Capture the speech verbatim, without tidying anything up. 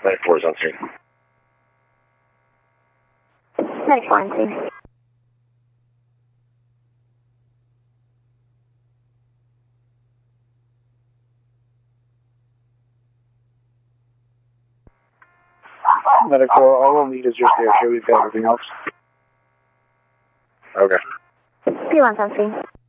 Medic four is on scene. Medic four on scene. Medic four, all we'll need is just the issue. We've got everything else. Okay. P one's on scene.